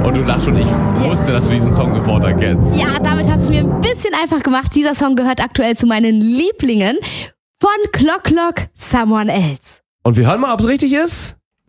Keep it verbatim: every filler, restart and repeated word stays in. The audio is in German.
Und du lachst schon, ich wusste, dass du diesen Song sofort erkennst. Ja, damit hast du mir ein bisschen einfach gemacht. Dieser Song gehört aktuell zu meinen Lieblingen von Clock Clock, Someone Else. Und wir hören mal, ob es richtig ist.